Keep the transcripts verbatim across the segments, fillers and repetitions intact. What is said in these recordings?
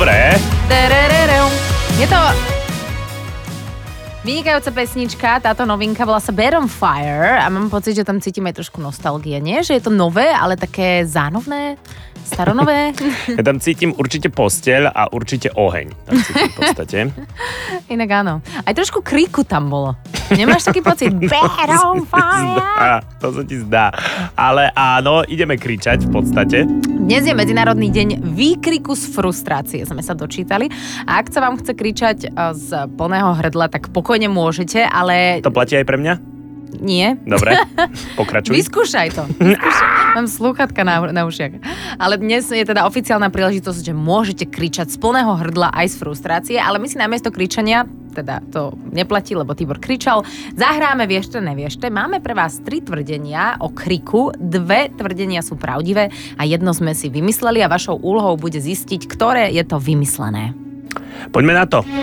Dobre. Je to vynikajúca pesnička, táto novinka volá sa Bed on Fire a mám pocit, že tam cítime trošku nostalgie. Nie, že je to nové, ale také zánovné, staronové. Ja tam cítim určite posteľ a určite oheň. Tam cítim v podstate. Inak áno. Aj trošku kríku tam bolo. Nemáš taký pocit? Bed on fire! Zdá, to sa ti zdá. Ale áno, ideme kričať v podstate. Dnes je Medzinárodný deň výkriku z frustrácie, sme sa dočítali. A ak sa vám chce kričať z plného hrdla, tak pokojne môžete, ale... To platí aj pre mňa? Nie. Dobre, pokračuj. Vyskúšaj to. Vyskúšaj. Mám slúchatka na, na ušiach. Ale dnes je teda oficiálna príležitosť, že môžete kričať z plného hrdla aj z frustrácie, ale my si namiesto kričania, teda to neplatí, lebo Tibor kričal, zahráme viešte, neviešte. Máme pre vás tri tvrdenia o kriku, dve tvrdenia sú pravdivé a jedno sme si vymysleli a vašou úlohou bude zistiť, ktoré je to vymyslené. Poďme na to.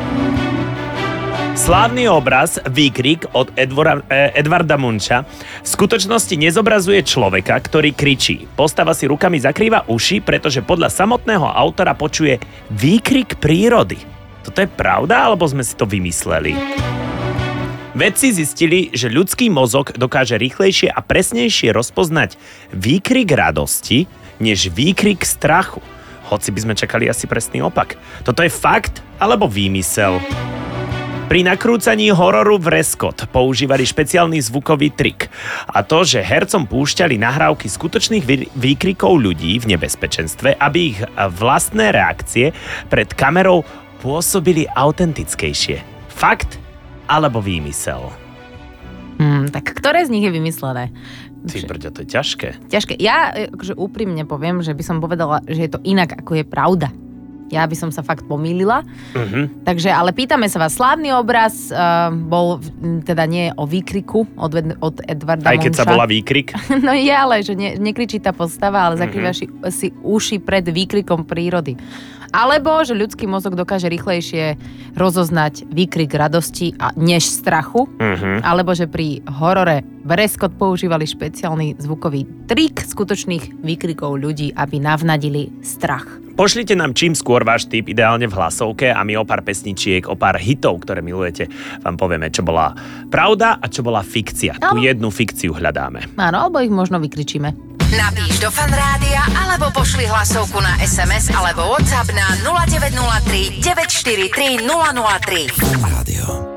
Slávny obraz Výkrik od Edvora, eh, Edvarda Muncha v skutočnosti nezobrazuje človeka, ktorý kričí. Postava si rukami zakrýva uši, pretože podľa samotného autora počuje výkrik prírody. Toto je pravda, alebo sme si to vymysleli? Vedci zistili, že ľudský mozog dokáže rýchlejšie a presnejšie rozpoznať výkrik radosti, než výkrik strachu. Hoci by sme čakali asi presný opak. Toto je fakt, alebo výmysel? Pri nakrúcaní hororu Vrescott používali špeciálny zvukový trik. A to, že hercom púšťali nahrávky skutočných výkrikov ľudí v nebezpečenstve, aby ich vlastné reakcie pred kamerou pôsobili autentickejšie. Fakt alebo výmysel? Hmm, tak ktoré z nich je vymyslené? Ty brďo, to je ťažké. Ťažké. Ja akože úprimne poviem, že by som povedala, že je to inak, ako je pravda. Ja by som sa fakt pomýlila. Uh-huh. Takže, ale pýtame sa vás, slávny obraz uh, bol teda nie o výkriku od, od Edvarda Muncha. Aj keď sa volá výkrik? No je, ale že ne, nekričí tá postava, ale zakrýva uh-huh. si uši pred výkrikom prírody. Alebo, že ľudský mozog dokáže rýchlejšie rozoznať výkrik radosti a, než strachu. Uh-huh. Alebo, že pri horore Vrescott používali špeciálny zvukový trik skutočných výkrikov ľudí, aby navnadili strach. Pošlite nám čím skôr váš tip, ideálne v hlasovke a my o pár pesničiek, o pár hitov, ktoré milujete, vám povieme, čo bola pravda a čo bola fikcia. No. Tu jednu fikciu hľadáme. Áno, alebo ich možno vykričíme. Napíš do Fanrádia alebo pošli hlasovku na es em es alebo WhatsApp na nula deväť nula tri deväť štyri tri nula nula tri. Fanrádio.